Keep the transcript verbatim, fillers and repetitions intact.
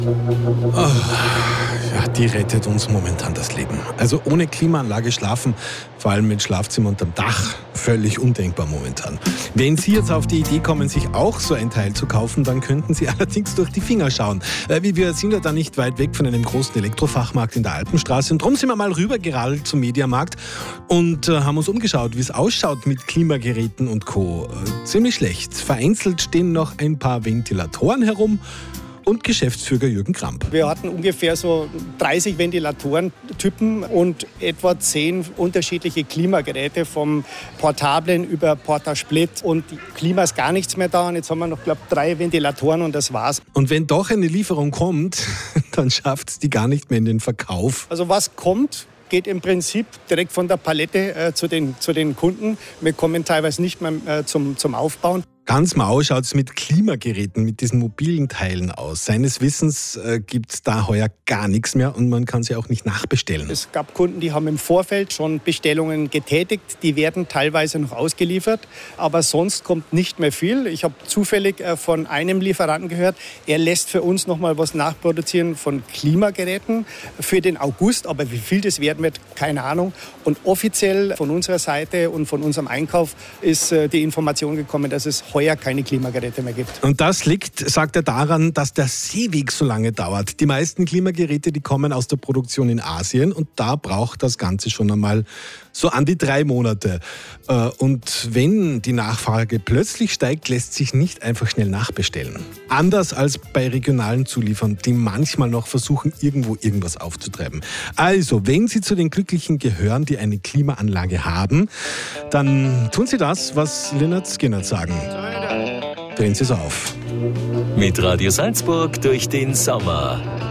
Oh, ja, die rettet uns momentan das Leben. Also ohne Klimaanlage schlafen, vor allem mit Schlafzimmer unterm Dach, völlig undenkbar momentan. Wenn Sie jetzt auf die Idee kommen, sich auch so ein Teil zu kaufen, dann könnten Sie allerdings durch die Finger schauen. Wir sind ja da nicht weit weg von einem großen Elektrofachmarkt in der Alpenstraße. Und darum sind wir mal rübergeradelt zum Mediamarkt und haben uns umgeschaut, wie es ausschaut mit Klimageräten und Co. Ziemlich schlecht. Vereinzelt stehen noch ein paar Ventilatoren herum. Und Geschäftsführer Jürgen Kramp. Wir hatten ungefähr so dreißig Ventilatorentypen und etwa zehn unterschiedliche Klimageräte, vom Portablen über Portasplit, und Klima ist gar nichts mehr da. Und jetzt haben wir noch, glaube ich, drei Ventilatoren und das war's. Und wenn doch eine Lieferung kommt, dann schafft es die gar nicht mehr in den Verkauf. Also was kommt, geht im Prinzip direkt von der Palette äh, zu, den, zu den Kunden. Wir kommen teilweise nicht mehr äh, zum, zum Aufbauen. Ganz mau schaut es mit Klimageräten, mit diesen mobilen Teilen aus. Seines Wissens äh, gibt es da heuer gar nichts mehr und man kann sie auch nicht nachbestellen. Es gab Kunden, die haben im Vorfeld schon Bestellungen getätigt. Die werden teilweise noch ausgeliefert, aber sonst kommt nicht mehr viel. Ich habe zufällig äh, von einem Lieferanten gehört, er lässt für uns noch mal was nachproduzieren von Klimageräten für den August. Aber wie viel das werden wird, keine Ahnung. Und offiziell von unserer Seite und von unserem Einkauf ist äh, die Information gekommen, dass es heuer keine Klimageräte mehr gibt. Und das liegt, sagt er, daran, dass der Seeweg so lange dauert. Die meisten Klimageräte, die kommen aus der Produktion in Asien und da braucht das Ganze schon einmal so an die drei Monate. Und wenn die Nachfrage plötzlich steigt, lässt sich nicht einfach schnell nachbestellen. Anders als bei regionalen Zulieferern, die manchmal noch versuchen, irgendwo irgendwas aufzutreiben. Also, wenn Sie zu den Glücklichen gehören, die eine Klimaanlage haben, dann tun Sie das, was Lynyrd Skynyrd sagen. Drehen Sie es auf. Mit Radio Salzburg durch den Sommer.